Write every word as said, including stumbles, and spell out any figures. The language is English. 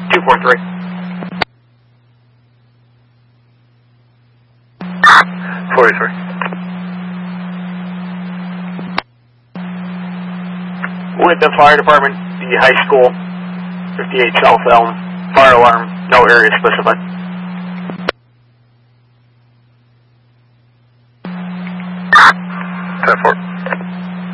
two four three. forty-three. With the fire department, the high school, fifty-eight South Elm, fire alarm, no area specified. ten four.